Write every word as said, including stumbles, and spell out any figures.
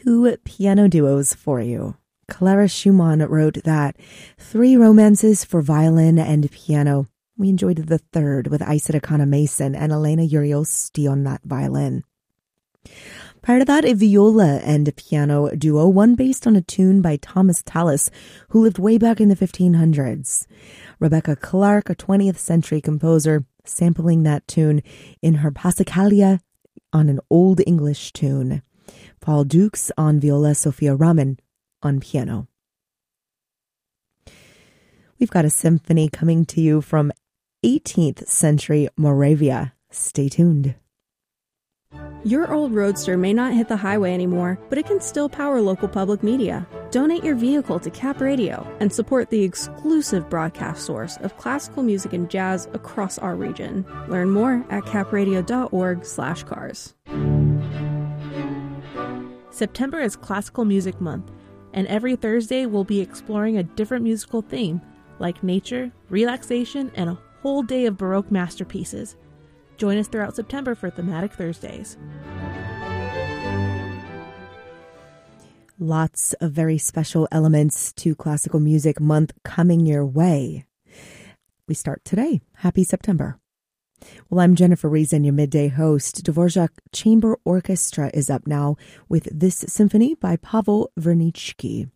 two piano duos for you. Clara Schumann wrote that. Three romances for violin and piano. We enjoyed the third with Isida Kana Mason and Elena Uriosti on that violin. Prior to that, a viola and piano duo, one based on a tune by Thomas Tallis, who lived way back in the fifteen hundreds. Rebecca Clark, a twentieth century composer, sampling that tune in her Passacaglia on an Old English tune. Paul Dukes on viola, Sophia Raman on piano. We've got a symphony coming to you from eighteenth century Moravia. Stay tuned. Your old Roadster may not hit the highway anymore, but it can still power local public media. Donate your vehicle to Cap Radio and support the exclusive broadcast source of classical music and jazz across our region. Learn more at capradio.org slash cars. September is Classical Music Month, and every Thursday we'll be exploring a different musical theme, like nature, relaxation, and a whole day of Baroque masterpieces. Join us throughout September for Thematic Thursdays. Lots of very special elements to Classical Music Month coming your way. We start today. Happy September. Well, I'm Jennifer Reason, your midday host. Dvorak Chamber Orchestra is up now with this symphony by Pavel Vernichky.